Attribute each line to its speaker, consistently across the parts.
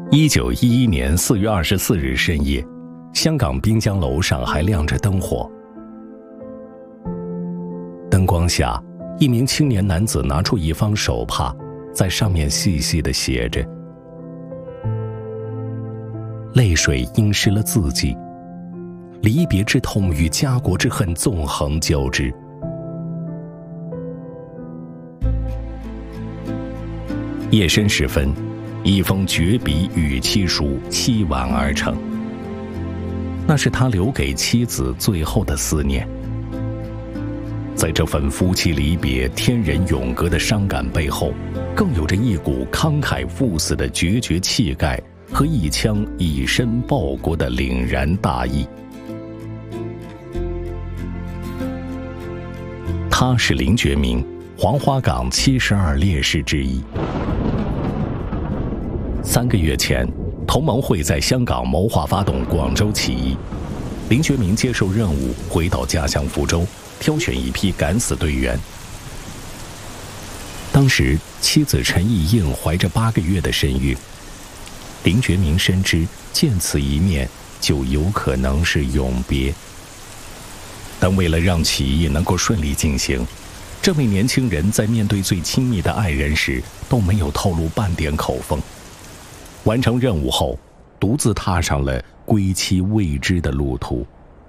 Speaker 1: 1911年4月24日深夜，香港滨江楼上还亮着灯火。灯光下，一名青年男子拿出一方手帕，在上面细细地写着：泪水浸湿了字迹，离别之痛与家国之恨纵横交织。夜深时分，一封绝笔与妻书凄婉而成，那是他留给妻子最后的思念。在这份夫妻离别、天人永隔的伤感背后，更有着一股慷慨赴死的决绝气概和一腔以身报国的凛然大义。他是林觉民，黄花岗72烈士之一。3个月前，同盟会在香港谋划发动广州起义，林觉民接受任务，回到家乡福州，挑选一批敢死队员。当时妻子陈意应怀着8个月的身孕，林觉民深知见此一面就有可能是永别，但为了让起义能够顺利进行，这位年轻人在面对最亲密的爱人时都没有透露半点口风。完成任务后，独自踏上了归期未知的路途。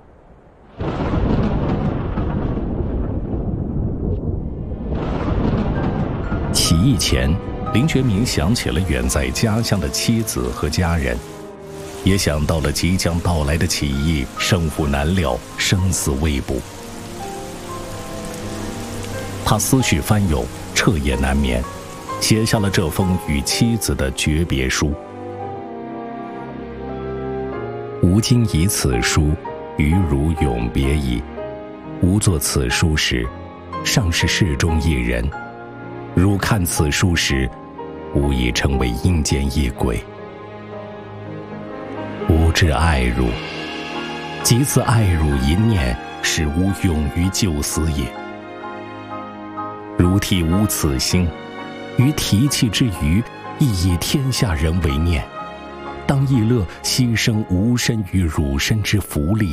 Speaker 1: 起义前，林觉民想起了远在家乡的妻子和家人，也想到了即将到来的起义，胜负难料，生死未卜。他思绪翻涌，彻夜难眠，写下了这封与妻子的诀别书。吾今以此书与汝永别矣。吾作此书时，尚是世中一人；汝看此书时，吾已成为阴间一鬼。吾之爱汝，即此爱汝一念，使吾永于救死也。汝替吾此心，于提气之余，亦以天下人为念，当亦乐牺牲吾身与汝身之福利。